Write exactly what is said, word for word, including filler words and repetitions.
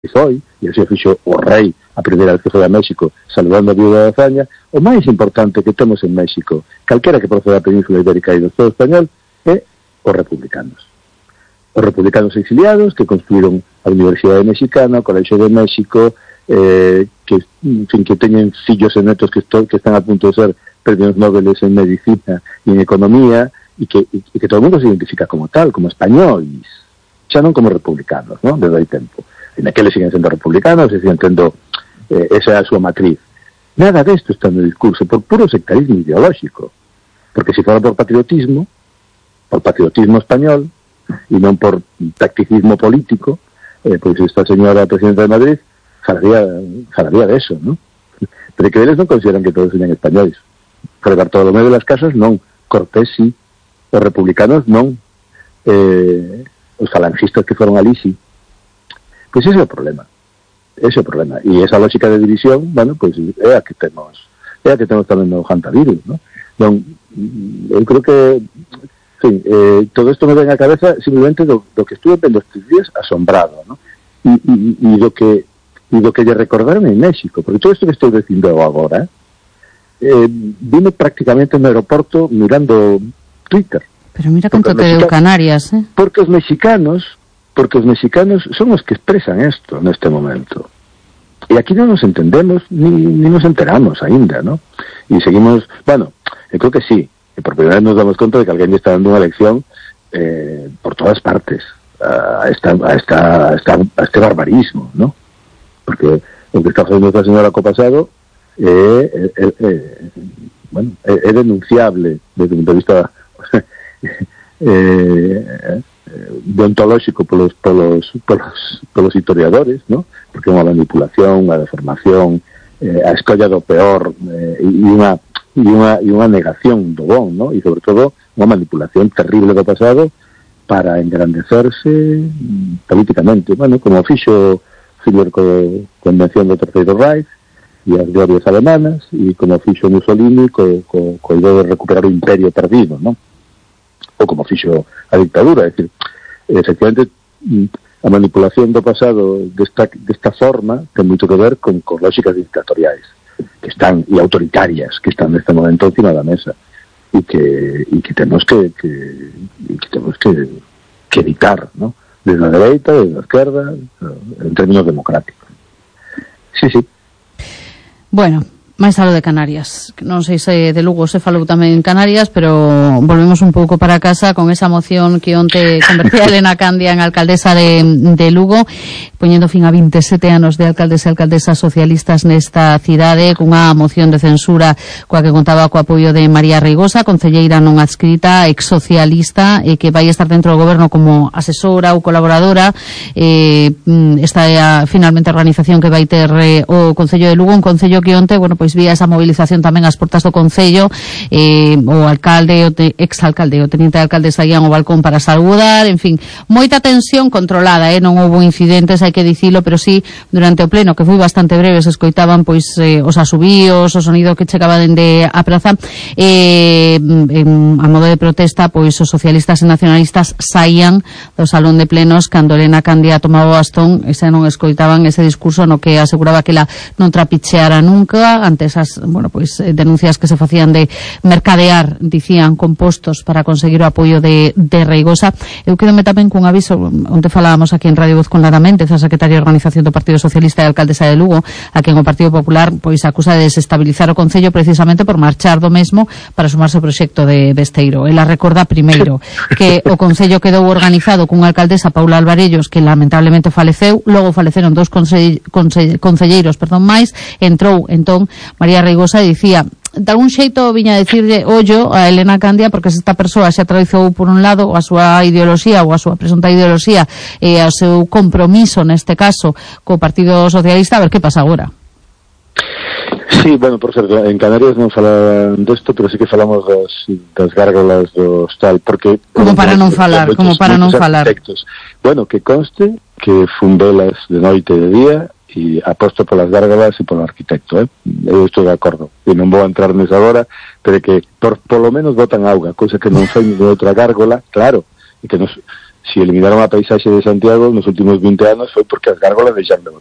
foi, e así fixo o rei a primeira vez que foi a México saludando a viúva da Zaña. O máis importante que temos en México, calquera que proceda da Península Ibérica e do Estado español, é os republicanos. Os republicanos exiliados que construíron a Universidade Mexicana, o Colexio de México, eh, que, en fin, que teñen fillos e netos que, esto, que están a punto de ser premios Nobel en medicina e en economía, e que, e, e que todo o mundo se identifica como tal, como españoles, xa non como republicanos, ¿no? Desde hai tempo. En aqueles siguen sendo republicanos e siguen tendo eh, esa é a súa matriz. Nada desto está no discurso, por puro sectarismo ideolóxico, porque se fora por patriotismo, por patriotismo español e non por tacticismo político, eh, pois esta señora presidenta de Madrid falaría, falaría de eso, ¿no? Pero que eles non consideran que todos sean españoles. Fray Bartolomé de las Casas non, Cortés sí, os republicanos non, eh, os falangistas que foron ali sí. Pois ese é o problema, ese é o problema, e esa lógica de división, bueno, pois é a que temos, é a que temos tamén no hantavirus, ¿no? Non, eu creo que, en fin, eh, todo isto me ven a cabeza simplemente do, do que estuve vendo estes días asombrado, ¿no? E, e, e do que e do que lle recordaron en México, porque todo isto que estou dicindo agora, eh, vime prácticamente no aeroporto mirando Twitter. Pero mira canto te deu Canarias, eh? Porque os mexicanos porque os mexicanos son os que expresan isto neste momento. E aquí non nos entendemos, ni, ni nos enteramos aínda, ¿no? E seguimos, bueno, eu creo que sí, que por primeira vez nos damos conta de que alguén está dando unha lección eh, por todas partes a, esta, a, esta, a, esta, a este barbarismo, ¿no? Porque o que está facendo esta señora co pasado é, é, é, é, bueno, é, é denunciable desde o punto de vista eh, deontolóxico polos, polos, polos, polos historiadores, ¿no? Porque é unha manipulación, unha deformación, eh, a escolla do peor, eh, e unha e unha, e unha negación do bon, ¿no? E sobre todo unha manipulación terrible do pasado para engrandecerse políticamente, bueno, como fixo Hitler co convención do Terceiro Reich e as glorias alemanas, e como fixo Mussolini co, co, co idea de recuperar o imperio perdido, ¿no? Ou como fixo a dictadura, é dicir, efectivamente a manipulación do pasado desta, desta forma ten moito que ver con, con lógicas dictatoriais que están, e autoritarias que están neste momento encima da mesa e que, e que temos que, que, e que temos que, que evitar, ¿no? Desde a dereita, desde a esquerda, en términos democráticos. Sí, sí. Bueno, máis algo de Canarias. Non sei se de Lugo se falou tamén en Canarias, pero volvemos un pouco para casa con esa moción que onte convertía Elena Candia en alcaldesa de, de Lugo, poñendo fin a veintesete anos de alcaldes e alcaldesas socialistas nesta cidade, cunha moción de censura coa que contaba co apoio de María Reigosa, concelleira non adscrita, ex-socialista, e que vai estar dentro do goberno como asesora ou colaboradora. Eh, esta é a, finalmente a organización que vai ter eh, o Concello de Lugo, un concello que onte, bueno, pois vía esa movilización tamén ás portas do Concello, eh, o alcalde, o te, ex-alcalde, o teniente de alcalde saían ao balcón para saludar, en fin, moita tensión controlada, eh, non houbo incidentes, hai que dicilo, pero sí, durante o pleno, que foi bastante breve, se escoitaban pois eh, os asubíos, o sonido que chegaba dende a praza, eh, en, a modo de protesta, pois os socialistas e nacionalistas saían do salón de plenos cando Elena Candia tomaba o bastón, e se non escoitaban ese discurso no que aseguraba que ela non trapicheara nunca ante esas, bueno, pois denuncias que se facían de mercadear, dicían, compostos para conseguir o apoio de, de Reigosa. Eu quedome tamén cun aviso onde falábamos aquí en Radio Voz con Lara Méndez, a secretaria de Organización do Partido Socialista e alcaldesa de Lugo, a quen o Partido Popular pois acusa de desestabilizar o Concello precisamente por marchar do mesmo para sumarse ao proxecto de Besteiro. Ela recorda primeiro que o Concello quedou organizado cunha alcaldesa, Paula Alvarellos, que lamentablemente faleceu, logo faleceron dous conse conse concelleiros, perdón, máis, entrou entón María Reigosa e dicía, de algún xeito viña a dicirle ollo a Elena Candia, porque se esta persoa xa tradizou por un lado a súa ideoloxía ou a súa presunta ideoloxía e o seu compromiso neste caso co Partido Socialista, a ver que pasa agora. Sí, bueno, por certo, en Canarias non falan desto, pero sí que falamos das, das gárgolas dos tal, porque... Como para non falar, muchos, como para non falar. Bueno, que conste que fundelas de noite e de día e aposto polas gárgolas e polo arquitecto, eh? Eu estou de acordo, e non vou entrar nesa agora, pero que por polo menos botan auga, cousa que non foi ninguna outra gárgola, claro, e que nos, si eliminaron a paisaxe de Santiago nos últimos vinte anos foi porque as gárgolas deixaron de